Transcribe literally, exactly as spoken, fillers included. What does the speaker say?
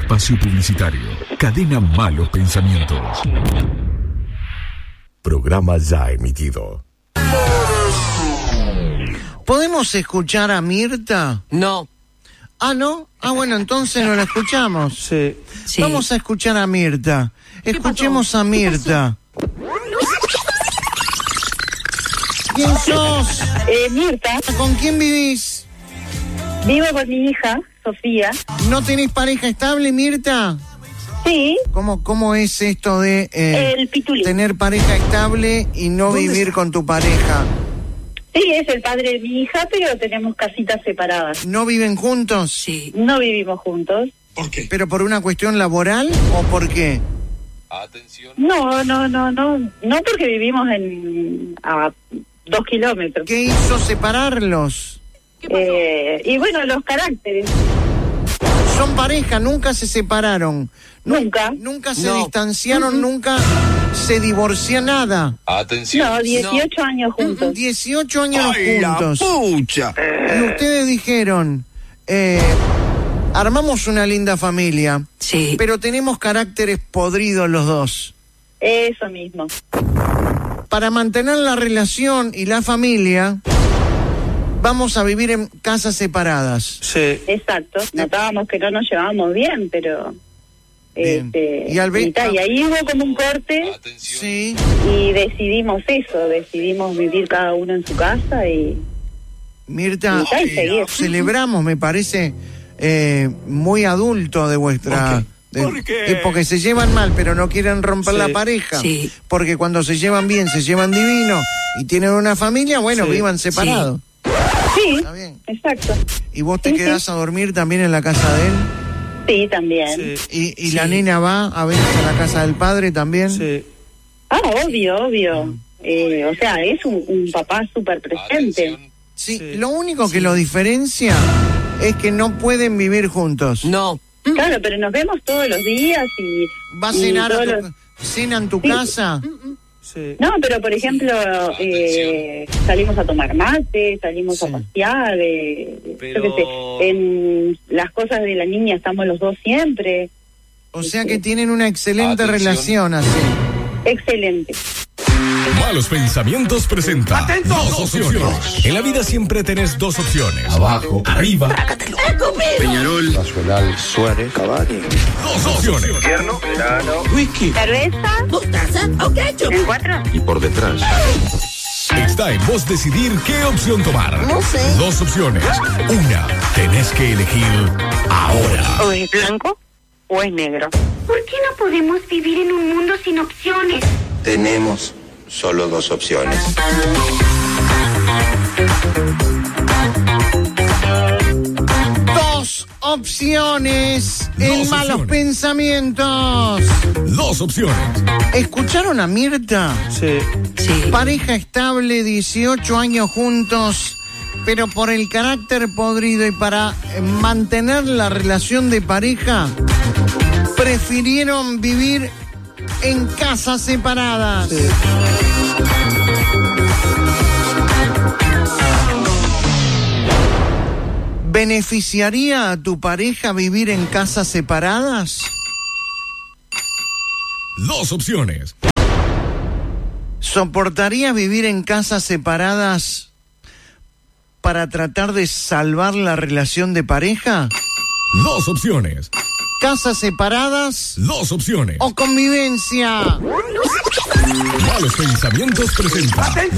espacio publicitario. Cadena Malos Pensamientos. Programa ya emitido. ¿Podemos escuchar a Mirta? No. Ah, ¿no? Ah, bueno, entonces no la escuchamos. Sí. Sí. Vamos a escuchar a Mirta. Escuchemos a Mirta. ¿Quién sos? Eh, Mirta, ¿Con quién vivís? vivo con mi hija, Sofía. ¿No tenés pareja estable, Mirta? Sí, ¿Cómo, cómo es esto de eh, el pitulín. tener pareja estable y no vivir con tu pareja? Sí, es el padre de mi hija, pero tenemos casitas separadas. ¿No viven juntos? Sí. No vivimos juntos. ¿Pero por una cuestión laboral o por qué? No, no, no, no. No porque vivimos en a dos kilómetros. ¿Qué hizo separarlos? Eh, y bueno, los caracteres. Son pareja, nunca se separaron. Nu- Nunca. Nunca se No. distanciaron, nunca se divorció nada. No, dieciocho años juntos. dieciocho años juntos. pucha! Y ustedes dijeron, eh, armamos una linda familia, Sí. pero tenemos caracteres podridos los dos. Eso mismo. Para mantener la relación y la familia, vamos a vivir en casas separadas. Sí. Exacto. Notábamos que no nos llevábamos bien, pero... Bien. Este, Y al ve- y, ta, y ahí hubo como un corte Sí. y decidimos eso, decidimos vivir cada uno en su casa y... Mirta, Y ahí seguir. celebramos, me parece, eh, muy adulto de vuestra... de- ¿Por qué? eh, porque se llevan mal, pero no quieren romper Sí. la pareja. Sí. Porque cuando se llevan bien, se llevan divino y tienen una familia, bueno, Sí. vivan separados. Sí, Está bien. exacto. ¿Y vos te Sí, quedás sí. a dormir también en la casa de él? Sí, también. Sí. ¿Y, y la nena va a veces a la casa del padre también? Sí. Ah, obvio, obvio. Eh, o sea, es un, un papá súper presente. Sí, Sí. lo único que lo diferencia es que no pueden vivir juntos. No. Claro, pero nos vemos todos los días y... ¿Va a y cenar a todos tu, los- cena en tu Sí. casa? Sí. No, pero por ejemplo, eh, salimos a tomar mate, salimos Sí. a pasear, eh, Pero- yo qué sé, en las cosas de la niña estamos los dos siempre. O sea que tienen una excelente relación así. Excelente. Malos Pensamientos presenta dos opciones. En la vida siempre tenés dos opciones. Abajo, arriba. Peñarol. Nacional, Suárez, Cavani. Dos opciones. ¿Cerveza? ¿Mostaza o ketchup? ¿En cuatro? Y por detrás. Está en vos decidir qué opción tomar. No sé. Dos opciones. Una, tenés que elegir ahora. ¿O es blanco o es negro? ¿Por qué no podemos vivir en un mundo sin opciones? Tenemos solo dos opciones. Dos opciones en Dos Malos opciones. Pensamientos. Dos opciones. ¿Escucharon a Mirta? Sí. Sí. Pareja estable, dieciocho años juntos, pero por el carácter podrido y para eh, mantener la relación de pareja, prefirieron vivir en casas separadas. Sí. ¿Beneficiaría a tu pareja vivir en casas separadas? Dos opciones. ¿Soportarías vivir en casas separadas para tratar de salvar la relación de pareja? Dos opciones. ¿Casas separadas Dos opciones. o convivencia? Malos Pensamientos presenta